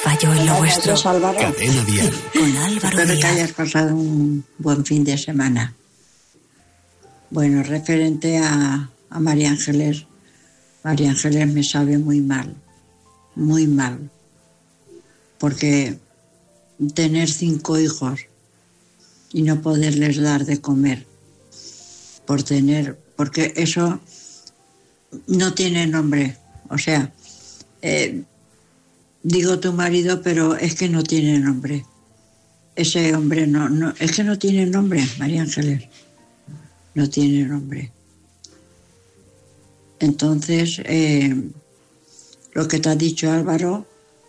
falló en lo vuestro. Álvaro. Cadena Dial. Con Álvaro Espero que Díaz. hayas pasado un buen fin de semana. Bueno, referente a María Ángeles. María Ángeles me sabe muy mal. Muy mal. Porque tener 5 hijos y no poderles dar de comer porque eso no tiene nombre. O sea, digo tu marido, pero es que no tiene nombre. Ese hombre no, es que no tiene nombre, María Ángeles. No tiene nombre. Entonces, lo que te ha dicho Álvaro,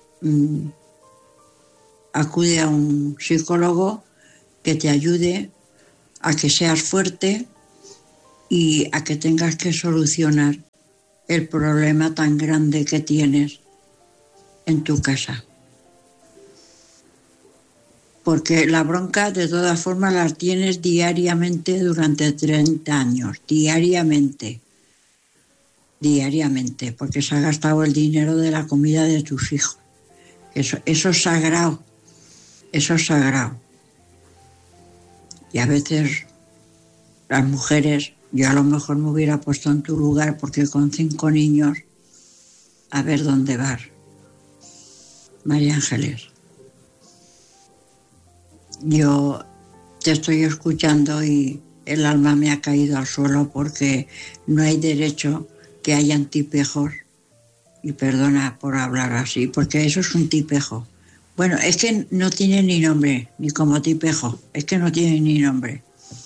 acude a un psicólogo que te ayude a que seas fuerte y a que tengas que solucionar el problema tan grande que tienes en tu casa. Porque la bronca de todas formas la tienes diariamente durante 30 años, diariamente, porque se ha gastado el dinero de la comida de tus hijos. Eso es sagrado, eso es sagrado. Y a veces las mujeres, yo a lo mejor me hubiera puesto en tu lugar porque con 5 niños, a ver dónde vas. María Ángeles, yo te estoy escuchando y el alma me ha caído al suelo porque no hay derecho que hayan tipejos, y perdona por hablar así, porque eso es un tipejo. Bueno, es que no tiene ni nombre, ni como tipejo, es que no tiene ni nombre.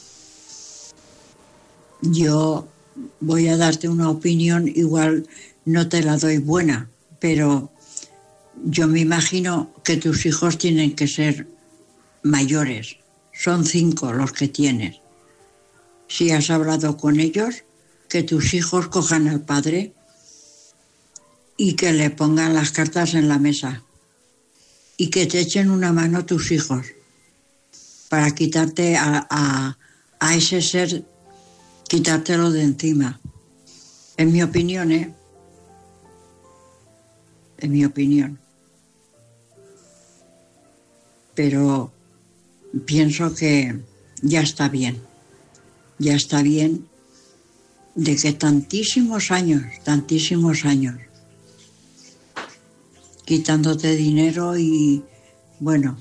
Yo voy a darte una opinión, igual no te la doy buena, pero yo me imagino que tus hijos tienen que ser mayores. Son 5 los que tienes. Si has hablado con ellos, que tus hijos cojan al padre y que le pongan las cartas en la mesa y que te echen una mano tus hijos para quitarte a ese ser, quitártelo de encima. En mi opinión, En mi opinión. Pero pienso que ya está bien de que tantísimos años, quitándote dinero y bueno.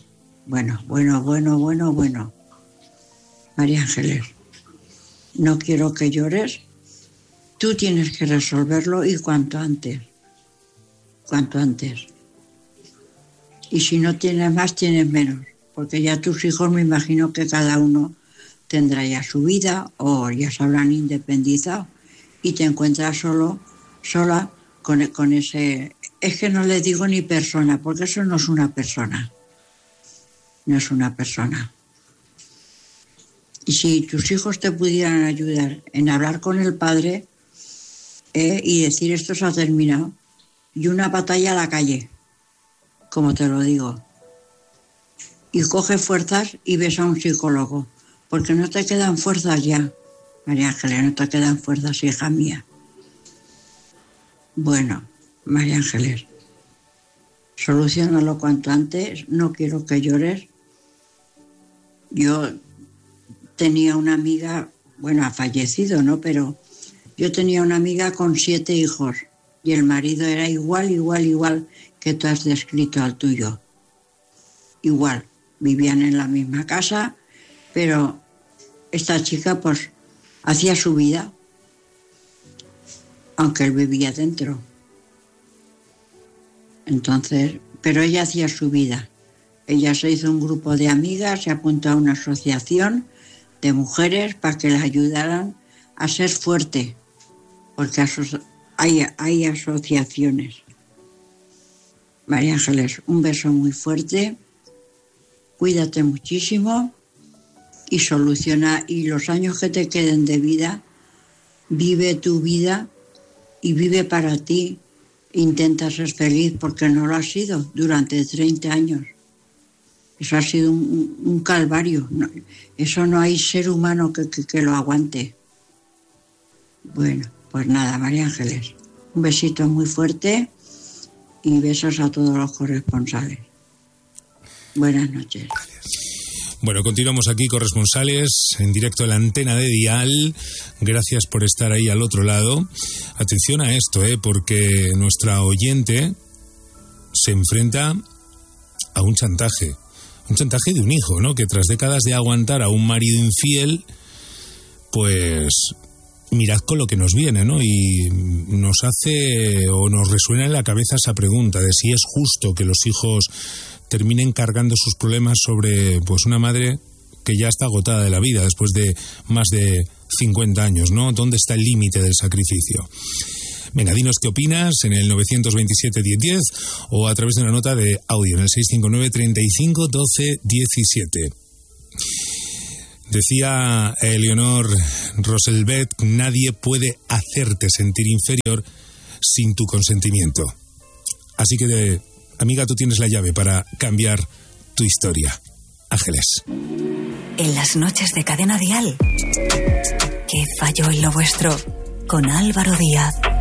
María Ángeles, no quiero que llores, tú tienes que resolverlo y cuanto antes. Y si no tienes más, tienes menos, porque ya tus hijos me imagino que cada uno tendrá ya su vida o ya se habrán independizado y te encuentras sola con ese... Es que no le digo ni persona, porque eso no es una persona. No es una persona. Y si tus hijos te pudieran ayudar en hablar con el padre y decir esto se ha terminado, y una batalla a la calle, como te lo digo, y coge fuerzas y ves a un psicólogo, porque no te quedan fuerzas ya, María Ángeles, no te quedan fuerzas, hija mía. Bueno, María Ángeles, soluciónalo cuanto antes, no quiero que llores. Yo tenía una amiga, bueno, ha fallecido, ¿no? Pero yo tenía una amiga con 7 hijos y el marido era igual que tú has descrito al tuyo. Igual, vivían en la misma casa, pero esta chica pues hacía su vida, aunque él vivía dentro. Entonces, pero ella hacía su vida. Ella se hizo un grupo de amigas, se apuntó a una asociación de mujeres para que la ayudaran a ser fuerte, porque hay asociaciones. María Ángeles, un beso muy fuerte, cuídate muchísimo y soluciona, y los años que te queden de vida, vive tu vida y vive para ti. Intenta ser feliz porque no lo has sido durante 30 años. Eso ha sido un calvario. No, eso no hay ser humano que lo aguante. Bueno, pues nada, María Ángeles, un besito muy fuerte y besos a todos los corresponsales. Buenas noches. Bueno, continuamos aquí, corresponsales, en directo a la antena de Dial. Gracias por estar ahí al otro lado. Atención a esto, porque nuestra oyente se enfrenta a un chantaje de un hijo, ¿no? Que tras décadas de aguantar a un marido infiel, pues mirad con lo que nos viene, ¿no? Y nos hace o nos resuena en la cabeza esa pregunta de si es justo que los hijos terminen cargando sus problemas sobre pues una madre que ya está agotada de la vida después de más de 50 años, ¿no? ¿Dónde está el límite del sacrificio? Venga, dinos qué opinas en el 927-1010 o a través de una nota de audio en el 659-35-12-17. Decía Eleonor Roosevelt, nadie puede hacerte sentir inferior sin tu consentimiento. Así que, amiga, tú tienes la llave para cambiar tu historia. Ángeles. En las noches de Cadena Dial, ¿qué falló en lo vuestro? Con Álvaro Díaz.